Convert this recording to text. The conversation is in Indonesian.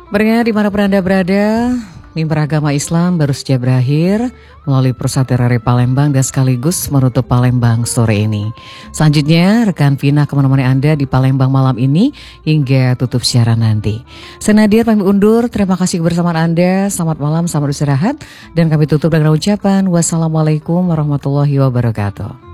Pendengar dimanapun Anda berada, mimbar agama Islam baru saja berakhir melalui Pusat RRI Palembang dan sekaligus menutup Palembang sore ini. Selanjutnya, rekan Vina akan menemani Anda di Palembang malam ini hingga tutup siaran nanti. Saya Nadia pamit undur, terima kasih kebersamaan Anda, selamat malam, selamat istirahat, dan kami tutup dengan ucapan wassalamualaikum warahmatullahi wabarakatuh.